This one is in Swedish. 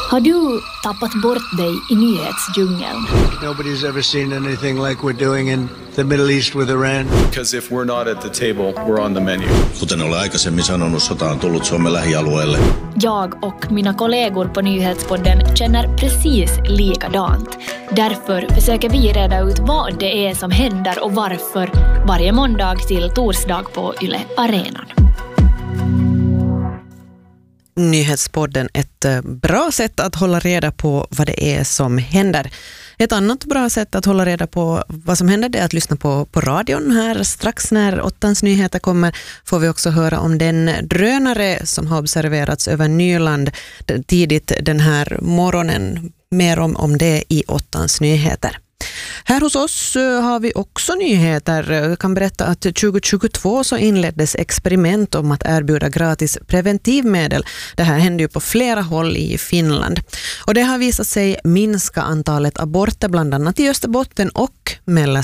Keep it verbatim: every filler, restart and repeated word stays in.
Har du tappat bort dig i nyhetsdjungeln? Nobody's ever seen anything like we're doing in the Middle East with Iran. Because if we're not at the table, we're on the menu. Kuten olen aikaisemmin sanonut, sota on tullut Suomen lähialueelle. Jag och mina kollegor på Nyhetspodden känner precis likadant. Därför försöker vi reda ut vad det är som händer och varför varje måndag till torsdag på Yle Arenan. Nyhetspodden, ett bra sätt att hålla reda på vad det är som händer. Ett annat bra sätt att hålla reda på vad som händer är att lyssna på, på radion. Här strax när åttans nyheter kommer får vi också höra om den drönare som har observerats över Nyland tidigt den här morgonen. Mer om, om det i åttans nyheter. Här hos oss har vi också nyheter. Jag kan berätta att tjugohundratjugotvå så inleddes experiment om att erbjuda gratis preventivmedel. Det här hände ju på flera håll i Finland. Och det har visat sig minska antalet aborter bland annat i Österbotten och